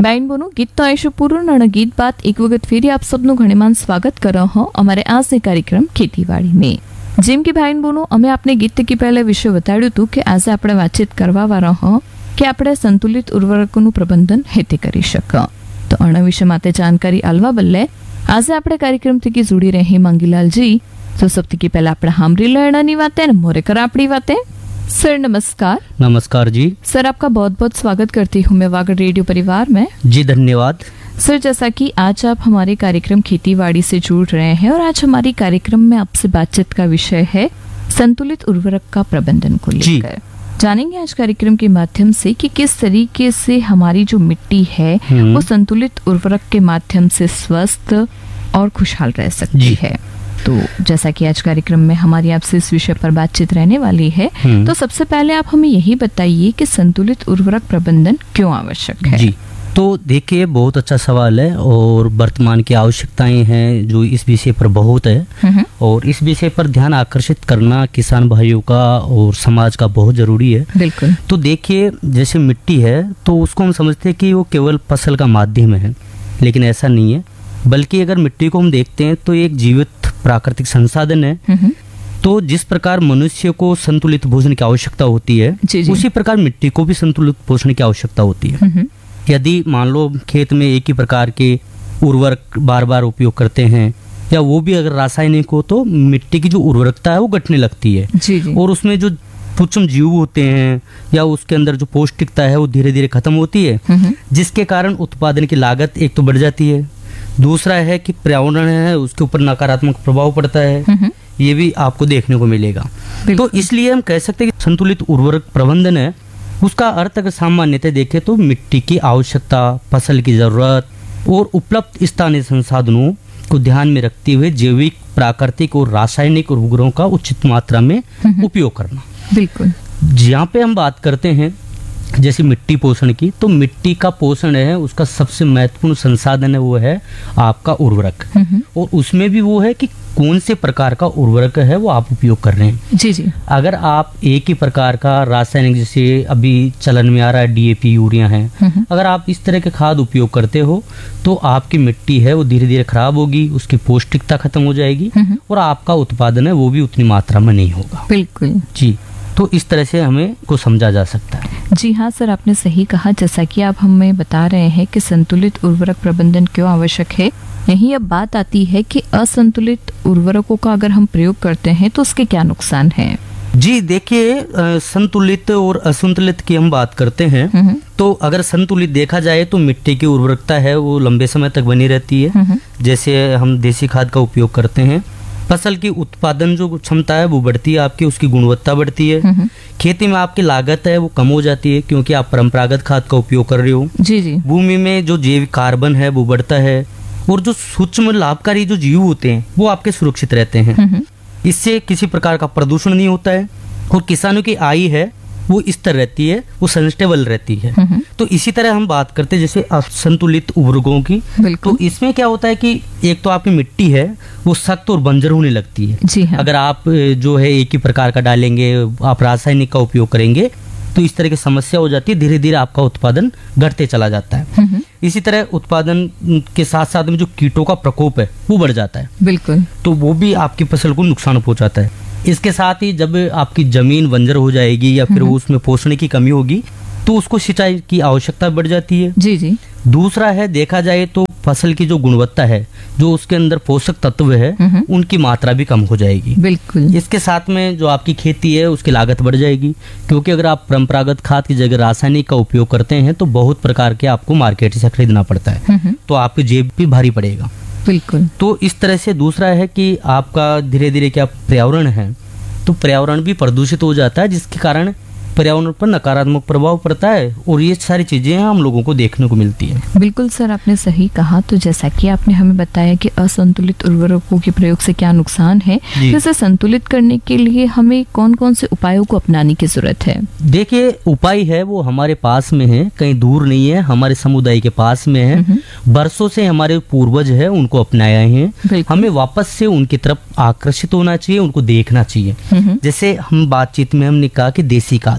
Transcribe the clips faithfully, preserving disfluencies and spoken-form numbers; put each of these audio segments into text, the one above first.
બેન બોનું ગીત તો આવીશું પૂરું અને ગીત બાદ એક વખત ફેરી આપ સબનું ઘણીમાન સ્વાગત કરો હો અમારે આજની કાર્યક્રમ ખેતીવાડી में જેમ કે ભાઈ બોનું અમે આપને ગીત તકી પહેલા વિશે બતાડ્યું હતું કે આજે આપણે વાતચીત કરવા વાળા હો કે આપણે સંતુલિત ઉર્વરકોનું પ્રબંધન હેતે કરી શક તો આના વિશે માટે जानकारी આલવા બદલે આજે આપણે કાર્યક્રમ તકી જોડી રહી મંગીલાલજી तो सब तकी पहला આપણે હામરી લેણાની વાતે ને મોરે કર આપણી વાતે सर नमस्कार। नमस्कार जी। सर आपका बहुत बहुत स्वागत करती हूँ मैं वागड़ रेडियो परिवार में। जी धन्यवाद। सर जैसा कि आज आप हमारे कार्यक्रम खेतीबाड़ी से जुड़ रहे हैं और आज हमारी कार्यक्रम में आपसे बातचीत का विषय है संतुलित उर्वरक का प्रबंधन को लेकर। जानेंगे आज कार्यक्रम के माध्यम से कि किस तरीके से हमारी जो मिट्टी है वो संतुलित उर्वरक के माध्यम से स्वस्थ और खुशहाल रह सकती है। तो जैसा कि आज कार्यक्रम में हमारी आपसे इस विषय पर बातचीत रहने वाली है, तो सबसे पहले आप हमें यही बताइए कि संतुलित उर्वरक प्रबंधन क्यों आवश्यक है। जी तो देखिए बहुत अच्छा सवाल है और वर्तमान की आवश्यकताएं हैं जो इस विषय पर बहुत है और इस विषय पर ध्यान आकर्षित करना किसान भाइयों का और समाज का बहुत जरूरी है। बिल्कुल। तो देखिए जैसे मिट्टी है तो उसको हम समझते हैं कि वो केवल फसल का माध्यम है, लेकिन ऐसा नहीं है, बल्कि अगर मिट्टी को हम देखते हैं तो एक जीवित प्राकृतिक संसाधन है। तो जिस प्रकार मनुष्य को संतुलित भोजन की आवश्यकता होती है जी जी। उसी प्रकार मिट्टी को भी संतुलित पोषण की आवश्यकता होती है। यदि मान लो खेत में एक ही प्रकार के उर्वरक बार बार उपयोग करते हैं या वो भी अगर रासायनिक हो तो मिट्टी की जो उर्वरकता है वो घटने लगती है जी जी। और उसमें जो सूक्ष्म जीव होते हैं या उसके अंदर जो पौष्टिकता है वो धीरे धीरे खत्म होती है, जिसके कारण उत्पादन की लागत एक तो बढ़ जाती है, दूसरा है कि पर्यावरण है उसके ऊपर नकारात्मक प्रभाव पड़ता है, ये भी आपको देखने को मिलेगा। तो इसलिए हम कह सकते हैं कि संतुलित उर्वरक प्रबंधन है उसका अर्थ अगर सामान्यतः देखें तो मिट्टी की आवश्यकता, फसल की जरूरत और उपलब्ध स्थानीय संसाधनों को ध्यान में रखते हुए जैविक, प्राकृतिक और रासायनिक उर्वरकों का उचित मात्रा में उपयोग करना। बिल्कुल। यहाँ पे हम बात करते हैं जैसे मिट्टी पोषण की, तो मिट्टी का पोषण है उसका सबसे महत्वपूर्ण संसाधन है वो है आपका उर्वरक, और उसमें भी वो है कि कौन से प्रकार का उर्वरक है वो आप उपयोग कर रहे हैं। जी जी। अगर आप एक ही प्रकार का रासायनिक जैसे अभी चलन में आ रहा है डीएपी यूरिया है, अगर आप इस तरह के खाद उपयोग करते हो तो आपकी मिट्टी है वो धीरे धीरे खराब होगी, उसकी पौष्टिकता खत्म हो जाएगी और आपका उत्पादन है वो भी उतनी मात्रा में नहीं होगा। बिल्कुल जी। तो इस तरह से हमें को समझा जा सकता है। जी हाँ सर, आपने सही कहा। जैसा कि आप हमें बता रहे हैं कि संतुलित उर्वरक प्रबंधन क्यों आवश्यक है, यही अब बात आती है कि असंतुलित उर्वरकों का अगर हम प्रयोग करते हैं तो उसके क्या नुकसान हैं। जी देखिए संतुलित और असंतुलित की हम बात करते हैं तो अगर संतुलित देखा जाए तो मिट्टी की उर्वरकता है वो लंबे समय तक बनी रहती है, जैसे हम देसी खाद का उपयोग करते हैं, फसल की उत्पादन जो क्षमता है वो बढ़ती है आपकी, उसकी गुणवत्ता बढ़ती है, खेती में आपकी लागत है वो कम हो जाती है क्योंकि आप परंपरागत खाद का उपयोग कर रहे हो। जी जी। भूमि में जो जैविक कार्बन है वो बढ़ता है और जो सूक्ष्म लाभकारी जो जीव होते हैं वो आपके सुरक्षित रहते हैं, इससे किसी प्रकार का प्रदूषण नहीं होता है और किसानों की आय है वो स्थिर रहती है, वो सस्टेनेबल रहती है। तो इसी तरह हम बात करते हैं जैसे असंतुलित उर्वरकों की, तो इसमें क्या होता है कि एक तो आपकी मिट्टी है वो सख्त और बंजर होने लगती है। जी हाँ। अगर आप जो है एक ही प्रकार का डालेंगे, आप रासायनिक का उपयोग करेंगे तो इस तरह की समस्या हो जाती है, धीरे धीरे आपका उत्पादन घटते चला जाता है। इसी तरह उत्पादन के साथ साथ में जो कीटों का प्रकोप है वो बढ़ जाता है। बिल्कुल। तो वो भी आपकी फसल को नुकसान पहुंचाता है। इसके साथ ही जब आपकी जमीन बंजर हो जाएगी या फिर उसमें पोषण की कमी होगी तो उसको सिंचाई की आवश्यकता बढ़ जाती है। जी जी। दूसरा है देखा जाए तो फसल की जो गुणवत्ता है, जो उसके अंदर पोषक तत्व है उनकी मात्रा भी कम हो जाएगी। बिल्कुल। इसके साथ में जो आपकी खेती है उसकी लागत बढ़ जाएगी क्योंकि अगर आप परंपरागत खाद की जगह रासायनिक का उपयोग करते हैं तो बहुत प्रकार के आपको मार्केट से खरीदना पड़ता है, तो आपकी जेब भी भारी पड़ेगा। बिल्कुल। तो इस तरह से दूसरा है कि आपका धीरे धीरे क्या पर्यावरण है तो पर्यावरण भी प्रदूषित हो जाता है, जिसके कारण पर्यावरण पर नकारात्मक प्रभाव पड़ता है और ये सारी चीजें हम लोगों को देखने को मिलती है। बिल्कुल सर, आपने सही कहा। तो जैसा कि आपने हमें बताया कि असंतुलित उर्वरकों के प्रयोग से क्या नुकसान है, तो इसे संतुलित करने के लिए हमें कौन कौन से उपायों को अपनाने की जरूरत है। देखिए उपाय है वो हमारे पास में है, कहीं दूर नहीं है, हमारे समुदाय के पास में है, बरसों से हमारे पूर्वज है उनको अपनाया है, हमें वापस से उनकी तरफ आकर्षित होना चाहिए, उनको देखना चाहिए। जैसे हम बातचीत में हमने कहा कि देसी खाद,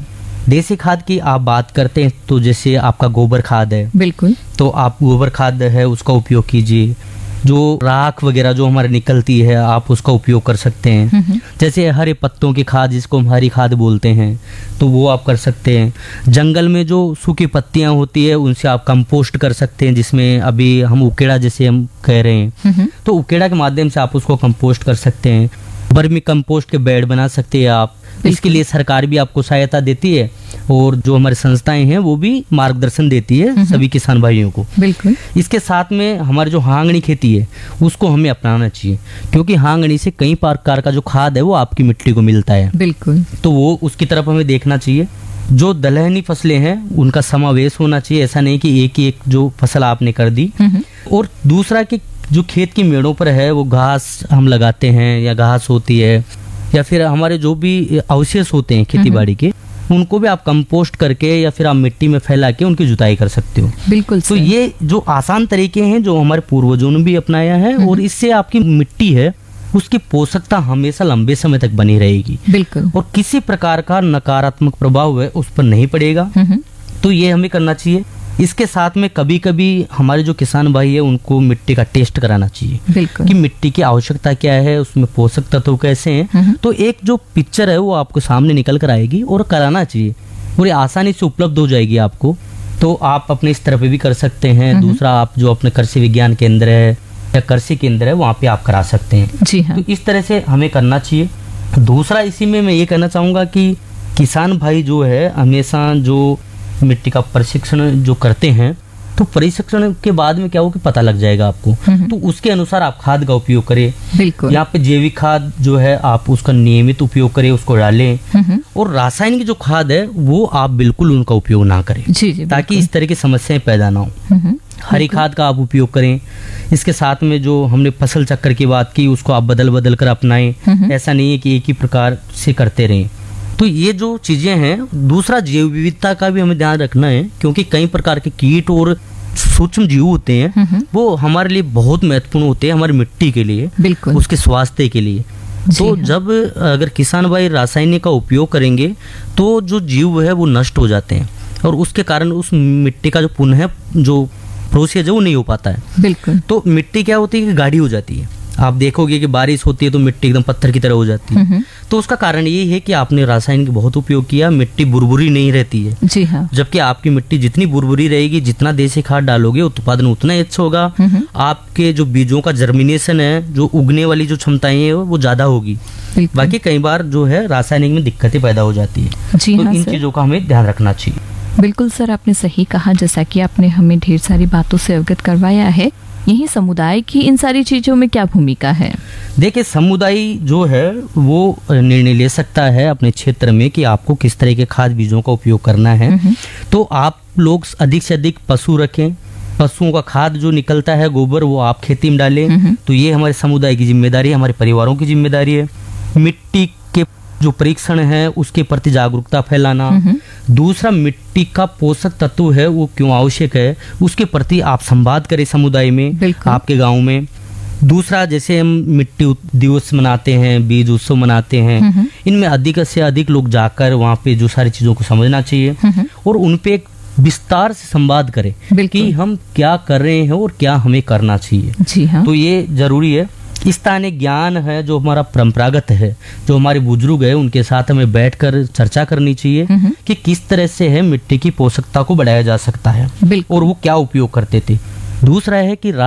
देसी खाद की आप बात करते हैं तो जैसे आपका गोबर खाद है, बिल्कुल, तो आप गोबर खाद है उसका उपयोग कीजिए। जो राख वगैरह जो हमारे निकलती है आप उसका उपयोग कर सकते हैं। जैसे हरे पत्तों की खाद जिसको हम हरी खाद बोलते हैं, तो वो आप कर सकते हैं। जंगल में जो सूखी पत्तियां होती है उनसे आप कंपोस्ट कर सकते हैं, जिसमें अभी हम उकेड़ा जैसे हम कह रहे हैं, तो उकेड़ा के माध्यम से आप उसको कंपोस्ट कर सकते हैं। वर्मी कंपोस्ट के बेड बना सकते हैं आप। इसके लिए सरकार भी आपको सहायता देती है और जो हमारी संस्थाएं हैं वो भी मार्गदर्शन देती है सभी किसान भाइयों को। बिल्कुल। इसके साथ में हमारी जो हांगनी खेती है उसको हमें अपनाना चाहिए, क्योंकि हांगनी से कई प्रकार का जो खाद है वो आपकी मिट्टी को मिलता है। बिल्कुल। तो वो उसकी तरफ हमें देखना चाहिए। जो दलहनी फसलें हैं उनका समावेश होना चाहिए, ऐसा नहीं कि एक ही एक जो फसल आपने कर दी। और दूसरा कि जो खेत की मेड़ों पर है वो घास हम लगाते हैं या घास होती है या फिर हमारे जो भी अवशेष होते हैं खेती बाड़ी के, उनको भी आप कंपोस्ट करके या फिर आप मिट्टी में फैला के उनकी जुताई कर सकते हो। बिल्कुल। तो ये जो आसान तरीके हैं जो हमारे पूर्वजों ने भी अपनाया है और इससे आपकी मिट्टी है उसकी पोषकता हमेशा लंबे समय तक बनी रहेगी। बिल्कुल। और किसी प्रकार का नकारात्मक प्रभाव है उस पर नहीं पड़ेगा। तो ये हमें करना चाहिए। इसके साथ में कभी कभी हमारे जो किसान भाई है उनको मिट्टी का टेस्ट कराना चाहिए। बिल्कुल। कि मिट्टी की आवश्यकता क्या है, उसमें पोषक तत्व कैसे हैं। तो एक जो पिक्चर है वो आपको सामने निकल कर आएगी और कराना चाहिए और ये आसानी से उपलब्ध हो जाएगी आपको। तो आप अपने इस तरह पे भी कर सकते हैं। दूसरा, आप जो अपने कृषि विज्ञान केंद्र है या कृषि केंद्र है वहाँ पे आप करा सकते हैं। जी हाँ। तो इस तरह से हमें करना चाहिए। दूसरा, इसी में मैं ये कहना चाहूँगा कि किसान भाई जो है हमेशा जो मिट्टी का प्रशिक्षण जो करते हैं, तो प्रशिक्षण के बाद में क्या हो कि पता लग जाएगा आपको, तो उसके अनुसार आप खाद का उपयोग करें। बिल्कुल। यहाँ पे जैविक खाद जो है आप उसका नियमित उपयोग करें, उसको डालें। और रासायनिक जो खाद है वो आप बिल्कुल उनका उपयोग ना करें। जी जी, ताकि इस तरह की समस्याएं पैदा ना हो। हरी खाद का आप उपयोग करें। इसके साथ में जो हमने फसल चक्र की बात की उसको आप बदल बदल कर अपनाएं। ऐसा नहीं है कि एक ही प्रकार से करते रहें। तो ये जो चीजें हैं। दूसरा, जैव विविधता का भी हमें ध्यान रखना है, क्योंकि कई प्रकार के कीट और सूक्ष्म जीव होते हैं वो हमारे लिए बहुत महत्वपूर्ण होते हैं, हमारी मिट्टी के लिए, बिल्कुल, उसके स्वास्थ्य के लिए। तो हाँ। जब अगर किसान भाई रासायनिक का उपयोग करेंगे तो जो जीव है वो नष्ट हो जाते हैं और उसके कारण उस मिट्टी का जो पुनः जो प्रोसेस है वो नहीं हो पाता है। बिल्कुल। तो मिट्टी क्या होती है कि गाढ़ी हो जाती है। आप देखोगे कि बारिश होती है तो मिट्टी एकदम पत्थर की तरह हो जाती है। तो उसका कारण ये है कि आपने रासायनिक बहुत उपयोग किया, मिट्टी बुरबुरी नहीं रहती है। जी हाँ। जबकि आपकी मिट्टी जितनी बुरबुरी रहेगी, जितना देसी खाद डालोगे उत्पादन उतना अच्छा होगा। आपके जो बीजों का जर्मिनेशन है, जो उगने वाली जो क्षमताएं हैं वो ज्यादा होगी। बाकी कई बार जो है रासायनिक में दिक्कतें पैदा हो जाती है। जी तो हाँ, इन चीजों का हमें ध्यान रखना चाहिए। बिल्कुल सर, आपने सही कहा। जैसा कि आपने हमें ढेर सारी बातों से अवगत करवाया है, यही समुदाय की इन सारी चीजों में क्या भूमिका है? देखिए, समुदाय जो है वो निर्णय ले सकता है अपने क्षेत्र में कि आपको किस तरह के खाद बीजों का उपयोग करना है। तो आप लोग अधिक से अधिक पशु रखें। पशुओं का खाद जो निकलता है गोबर वो आप खेती में डालें। तो ये हमारे समुदाय की जिम्मेदारी है, हमारे परिवारों की जिम्मेदारी है। मिट्टी के जो परीक्षण है उसके प्रति जागरूकता फैलाना। दूसरा, मिट्टी का पोषक तत्व है वो क्यों आवश्यक है उसके प्रति आप संवाद करें समुदाय में, आपके गांव में। दूसरा, जैसे हम मिट्टी दिवस मनाते हैं, बीज उत्सव मनाते हैं, इनमें अधिक से अधिक लोग जाकर वहाँ पे जो सारी चीजों को समझना चाहिए और उन पे एक विस्तार से संवाद करें कि हम क्या कर रहे हैं और क्या हमें करना चाहिए। जी हाँ। तो ये जरूरी है। स्थानीय ज्ञान है जो हमारा परंपरागत है, जो हमारे बुजुर्ग है उनके साथ हमें बैठकर चर्चा करनी चाहिए कि किस तरह से है मिट्टी की पोषकता को बढ़ाया जा सकता है और वो क्या उपयोग करते थे। दूसरा है कि